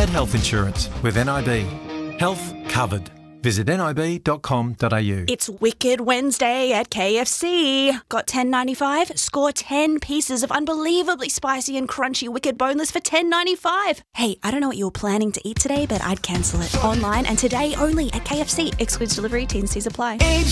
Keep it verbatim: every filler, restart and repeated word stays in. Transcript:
Get health insurance with N I B. Health covered. Visit nib dot com dot a u. It's Wicked Wednesday at K F C. Got ten ninety-five? Score ten pieces of unbelievably spicy and crunchy Wicked Boneless for ten ninety-five. Hey, I don't know what you were planning to eat today, but I'd cancel it. Online and today only at K F C. Excludes delivery. T and C's apply.